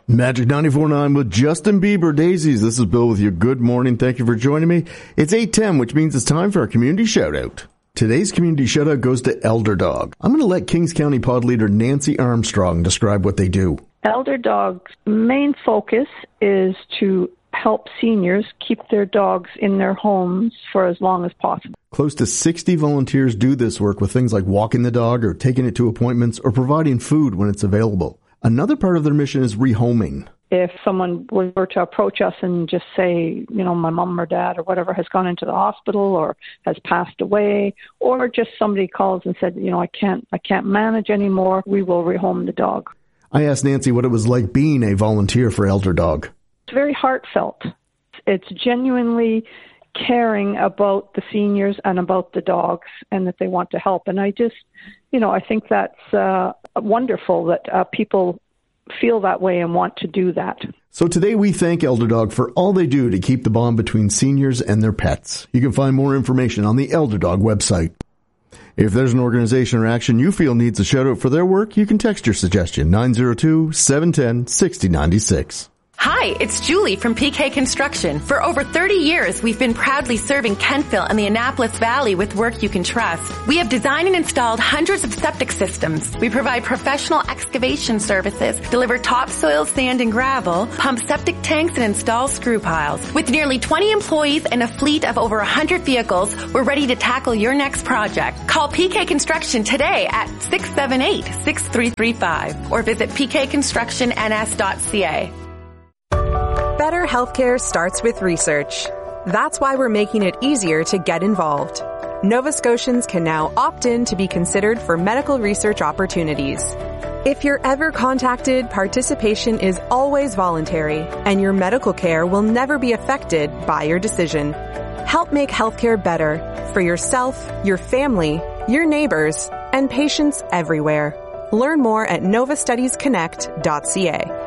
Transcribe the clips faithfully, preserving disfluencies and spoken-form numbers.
Magic ninety-four point nine with Justin Bieber, Daisies. This is Bill with you. Good morning. Thank you for joining me. It's eight ten, which means it's time for our community shout-out. Today's community shout-out goes to Elder Dog. I'm going to let Kings County pod leader Nancy Armstrong describe what they do. Elder Dog's main focus is to help seniors keep their dogs in their homes for as long as possible. Close to sixty volunteers do this work with things like walking the dog or taking it to appointments or providing food when it's available. Another part of their mission is rehoming. If someone were to approach us and just say, you know, my mom or dad or whatever has gone into the hospital or has passed away, or just somebody calls and said, you know, I can't, I can't manage anymore, we will rehome the dog. I asked Nancy what it was like being a volunteer for Elder Dog. It's very heartfelt. It's genuinely caring about the seniors and about the dogs and that they want to help. And I just, you know, I think that's uh, wonderful that uh, people feel that way and want to do that. So today we thank Elder Dog for all they do to keep the bond between seniors and their pets. You can find more information on the Elder Dog website. If there's an organization or action you feel needs a shout-out for their work, you can text your suggestion nine oh two, seven one zero, six oh nine six. Hi, it's Julie from P K Construction. For over thirty years, we've been proudly serving Kentville and the Annapolis Valley with work you can trust. We have designed and installed hundreds of septic systems. We provide professional excavation services, deliver topsoil, sand, and gravel, pump septic tanks, and install screw piles. With nearly twenty employees and a fleet of over one hundred vehicles, we're ready to tackle your next project. Call P K Construction today at six seven eight, six three three five or visit p k construction n s dot c a. Better healthcare starts with research. That's why we're making it easier to get involved. Nova Scotians can now opt in to be considered for medical research opportunities. If you're ever contacted, participation is always voluntary, and your medical care will never be affected by your decision. Help make healthcare better for yourself, your family, your neighbors, and patients everywhere. Learn more at nova studies connect dot c a.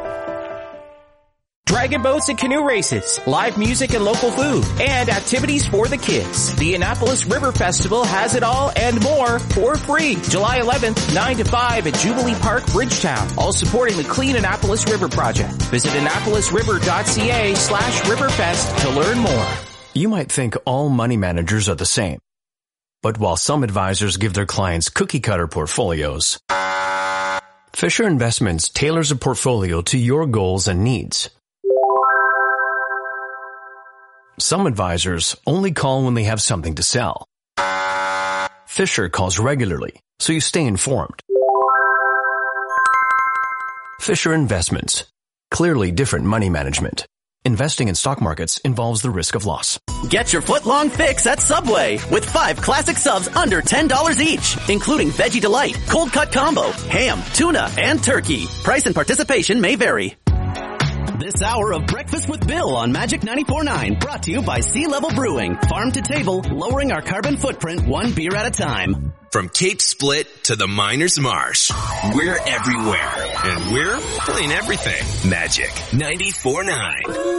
Dragon boats and canoe races, live music and local food, and activities for the kids. The Annapolis River Festival has it all and more for free. July eleventh, nine to five at Jubilee Park, Bridgetown. All supporting the Clean Annapolis River Project. Visit annapolis river dot c a slash riverfest to learn more. You might think all money managers are the same. But while some advisors give their clients cookie-cutter portfolios, Fisher Investments tailors a portfolio to your goals and needs. Some advisors only call when they have something to sell. Fisher calls regularly, so you stay informed. Fisher Investments. Clearly different money management. Investing in stock markets involves the risk of loss. Get your foot-long fix at Subway with five classic subs under ten dollars each, including Veggie Delight, Cold Cut Combo, ham, tuna, and turkey. Price and participation may vary. This hour of Breakfast with Bill on Magic ninety-four point nine, brought to you by Sea Level Brewing. Farm to table, lowering our carbon footprint one beer at a time. From Cape Split to the Miners Marsh, we're everywhere. And we're playing everything. Magic ninety-four point nine.